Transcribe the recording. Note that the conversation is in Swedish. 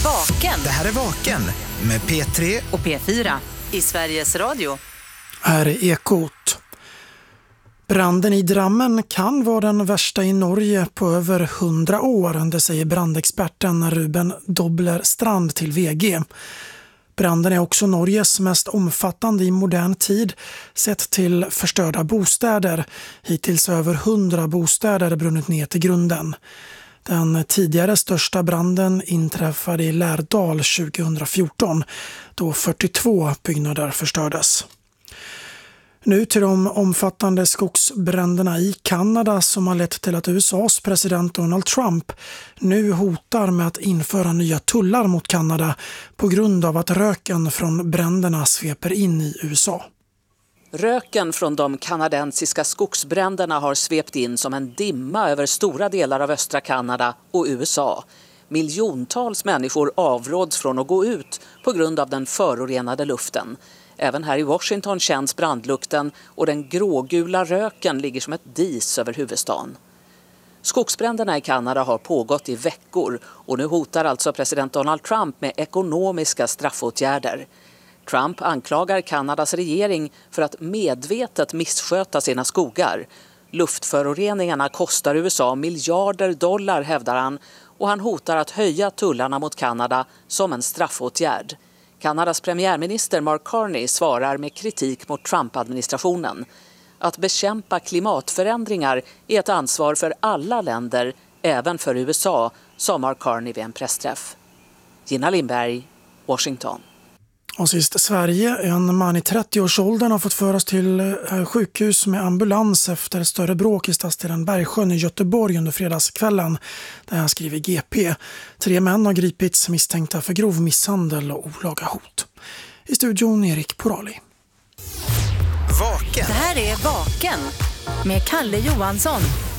Vaken. Det här är Vaken med P3 och P4 i Sveriges Radio. Här är Ekot. Branden i Drammen kan vara den värsta i Norge på över 100 år, det säger brandexperten Ruben Dobler-Strand till VG. Branden är också Norges mest omfattande i modern tid sett till förstörda bostäder. Hittills över 100 bostäder brunnit ner till grunden. Den tidigare största branden inträffade i Lärdal 2014 då 42 byggnader förstördes. Nu till de omfattande skogsbränderna i Kanada som har lett till att USAs president Donald Trump nu hotar med att införa nya tullar mot Kanada på grund av att röken från bränderna sveper in i USA. Röken från de kanadensiska skogsbränderna har svept in som en dimma över stora delar av östra Kanada och USA. Miljontals människor avråds från att gå ut på grund av den förorenade luften. Även här i Washington känns brandlukten och den grågula röken ligger som ett dis över huvudstaden. Skogsbränderna i Kanada har pågått i veckor och nu hotar alltså president Donald Trump med ekonomiska straffåtgärder. Trump anklagar Kanadas regering för att medvetet missköta sina skogar. Luftföroreningarna kostar USA miljarder dollar, hävdar han, och han hotar att höja tullarna mot Kanada som en straffåtgärd. Kanadas premiärminister Mark Carney svarar med kritik mot Trump-administrationen. Att bekämpa klimatförändringar är ett ansvar för alla länder, även för USA, sa Mark Carney vid en pressträff. Gina Lindberg, Washington. Och sist Sverige, en man i 30-årsåldern har fått föras till sjukhus med ambulans efter ett större bråk i stadsdelen Bergsjön i Göteborg under fredagskvällen. Det här skriver GP. 3 män har gripits misstänkta för grov misshandel och olaga hot. I studion Erik Porali. Vaken. Det här är Vaken med Kalle Johansson.